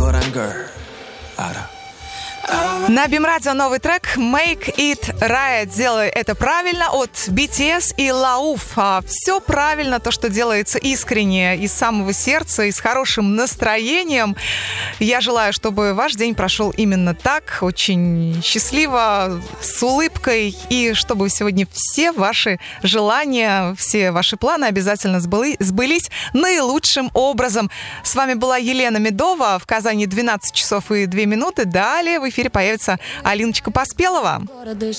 거란 걸 알아. На Бимрадио новый трек «Make It Right». «Делай это правильно» от BTS и Лауф. Все правильно, то, что делается искренне, из самого сердца и с хорошим настроением. Я желаю, чтобы ваш день прошел именно так, очень счастливо, с улыбкой, и чтобы сегодня все ваши желания, все ваши планы обязательно сбылись наилучшим образом. С вами была Елена Медова. В Казани 12 часов и 2 минуты. Далее в эфире появится Алиночка Поспелова.